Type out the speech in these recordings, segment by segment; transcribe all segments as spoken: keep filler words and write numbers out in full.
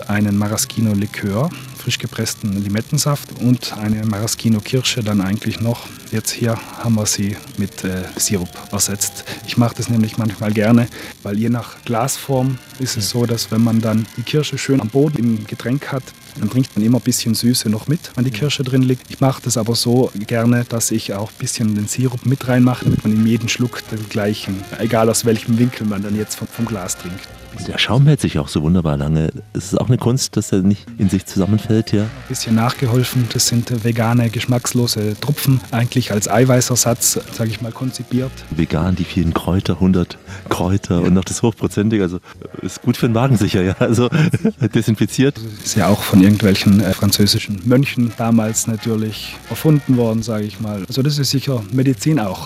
einen Maraschino-Likör, frisch gepressten Limettensaft und eine Maraschino-Kirsche dann eigentlich noch. Jetzt hier haben wir sie mit äh, Sirup ersetzt. Ich mache das nämlich manchmal gerne, weil je nach Glasform ist es so, dass wenn man dann die Kirsche schön am Boden im Getränk hat, dann trinkt man immer ein bisschen Süße noch mit, wenn die Kirsche drin liegt. Ich mache das aber so gerne, dass ich auch ein bisschen den Sirup mit reinmache, damit man in jedem Schluck den gleichen, egal aus welchem Winkel man dann jetzt vom, vom Glas trinkt. Der Schaum hält sich auch so wunderbar lange. Es ist auch eine Kunst, dass er nicht in sich zusammenfällt, ja? Ein bisschen nachgeholfen. Das sind vegane, geschmackslose Tropfen, eigentlich als Eiweißersatz, sage ich mal, konzipiert. Vegan, die vielen Kräuter, hundert Kräuter ja. Und noch das hochprozentige. Also ist gut für den Magen sicher, ja? Also desinfiziert. Das ist ja auch von irgendwelchen äh, französischen Mönchen damals natürlich erfunden worden, sage ich mal. Also das ist sicher Medizin auch.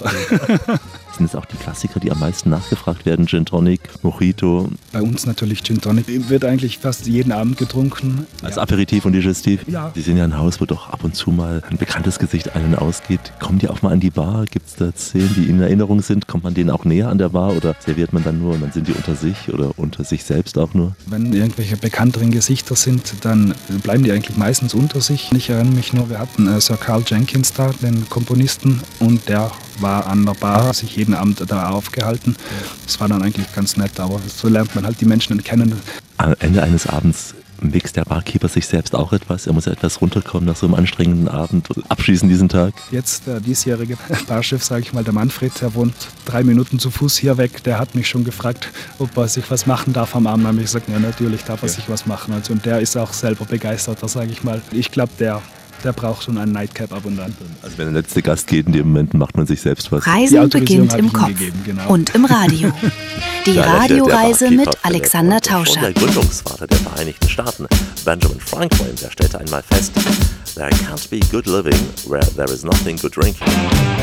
Sind es auch die Klassiker, die am meisten nachgefragt werden? Gin Tonic, Mojito? Bei uns natürlich Gin Tonic. Wird eigentlich fast jeden Abend getrunken. Als ja. Aperitif und Digestiv? Ja. Sie sind ja ein Haus, wo doch ab und zu mal ein bekanntes Gesicht ein- und ausgeht. Kommen die auch mal an die Bar? Gibt es da Szenen, die in Erinnerung sind? Kommt man denen auch näher an der Bar oder serviert man dann nur und dann sind die unter sich oder unter sich selbst auch nur? Wenn irgendwelche bekannteren Gesichter sind, dann bleiben die eigentlich meistens unter sich. Ich erinnere mich nur, wir hatten äh, Sir Carl Jenkins da, den Komponisten, und der war an der Bar, sich jeden Abend da aufgehalten. Das war dann eigentlich ganz nett, aber so lernt man halt die Menschen kennen. Am Ende eines Abends mixt der Barkeeper sich selbst auch etwas. Er muss ja etwas runterkommen nach so einem anstrengenden Abend und abschließen diesen Tag. Jetzt der diesjährige Barchef, sage ich mal, der Manfred, der wohnt drei Minuten zu Fuß hier weg. Der hat mich schon gefragt, ob er sich was machen darf am Abend. Da habe ich gesagt, ja, natürlich darf er ja. sich was machen. Also, und der ist auch selber begeisterter, sage ich mal. Ich glaube, der Der braucht schon einen Nightcap ab und an. Also wenn der letzte Gast geht, in dem Moment macht man sich selbst was. Reisen beginnt im Kopf gegeben, genau. Und im Radio. Die ja, Radioreise mit Alexander Tauscher. Der Gründungsvater der Vereinigten Staaten, Benjamin Franklin, der stellte einmal fest, there can't be good living where there is nothing good drinking.